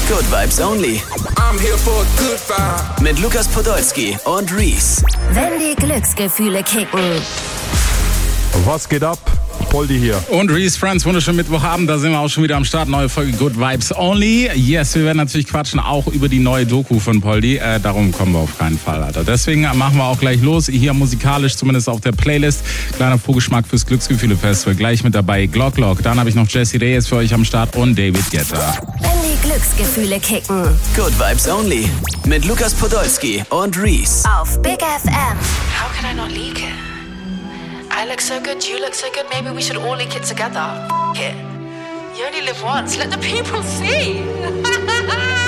Good Vibes Only. I'm here for a good vibe. Mit Lukas Podolski und Reese. Wenn die Glücksgefühle kicken. Was geht ab? Poldi hier. Und Reese Friends, wunderschönen Mittwochabend, da sind wir auch schon wieder am Start. Neue Folge Good Vibes Only. Yes, wir werden natürlich quatschen, auch über die neue Doku von Poldi. Darum kommen wir auf keinen Fall, Alter. Deswegen machen wir auch gleich los. Hier musikalisch, zumindest auf der Playlist. Kleiner Vorgeschmack fürs Glücksgefühle-Festival. Gleich mit dabei Glock Glock. Dann habe ich noch Jessie Reyes für euch am Start und David Guetta. Wenn die Glücksgefühle kicken. Good Vibes Only. Mit Lukas Podolski und Reese. Auf Big FM. How can I not leak it? I look so good, you look so good, maybe we should all leak it together. F*** it. You only live once, let the people see.